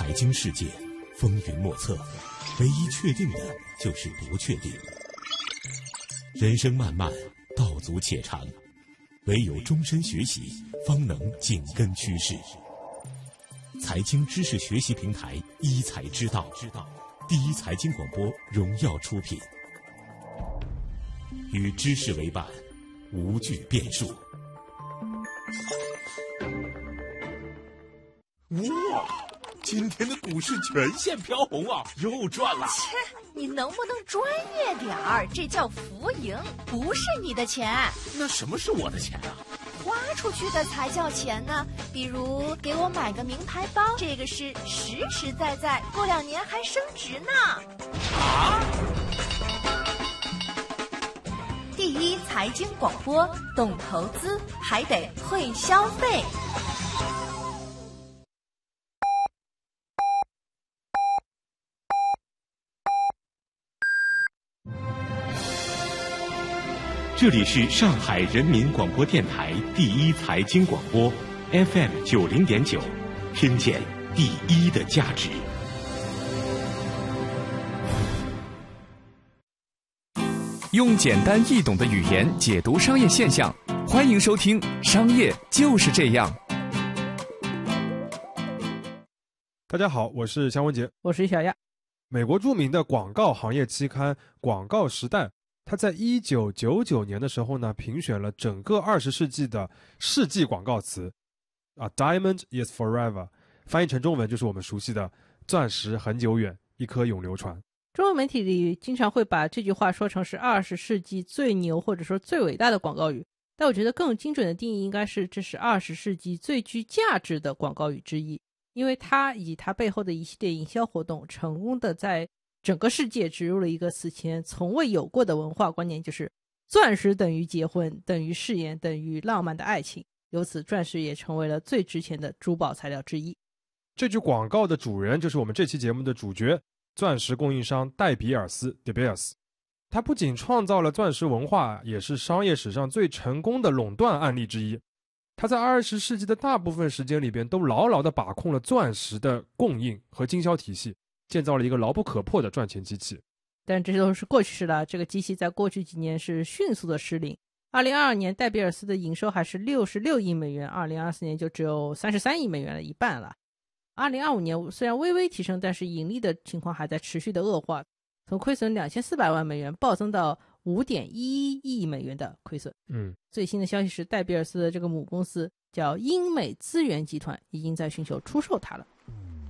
财经世界风云莫测，唯一确定的就是不确定。人生漫漫，道阻且长，唯有终身学习，方能紧跟趋势。财经知识学习平台一财之道，第一财经广播荣耀出品，与知识为伴，无惧变数。 哇！今天的股市全线飘红啊，又赚了！ 切，你能不能专业点儿？这叫浮盈，不是你的钱。 那什么是我的钱啊？ 花出去的才叫钱呢。比如给我买个名牌包，这个是实实在在，过2年还升值呢。 啊！ 第一财经广播，懂投资还得会消费。 这里是上海人民广播电台第一财经广播 FM 90.9，听见第一的价值。 用简单易懂的语言解读商业现象，欢迎收听《商业就是这样》。 大家好，我是香文杰， 我是小亚。 美国著名的广告行业期刊《广告时代》，它在1999年的时候呢，评选了整个20世纪的世纪广告词，A diamond is forever， 翻译成中文就是我们熟悉的钻石很久远，一颗永流传。 中文媒体里经常会把这句话说成是20世纪最牛或者说最伟大的广告语，但我觉得更精准的定义应该是这是20世纪最具价值的广告语之一，因为它以及它背后的一系列营销活动成功的在整个世界植入了一个此前从未有过的文化观念，就是钻石等于结婚，等于誓言，等于浪漫的爱情，由此钻石也成为了最值钱的珠宝材料之一。 这句广告的主人就是我们这期节目的主角，钻石供应商戴比尔斯 De Beers。 他不仅创造了钻石文化，也是商业史上最成功的垄断案例之一。他在20世纪的大部分时间里边都牢牢地把控了钻石的供应和经销体系，建造了一个牢不可破的赚钱机器。 但这都是过去式了，这个机器在过去几年是迅速的失灵。2022年戴比尔斯的营收还是66亿美元，2024年就只有33亿美元了，一半了。2025年虽然微微提升，但是盈利的情况还在持续的恶化，从亏损2400万美元暴增到5.11亿美元的亏损。最新的消息是戴比尔斯的这个母公司叫英美资源集团已经在寻求出售它了。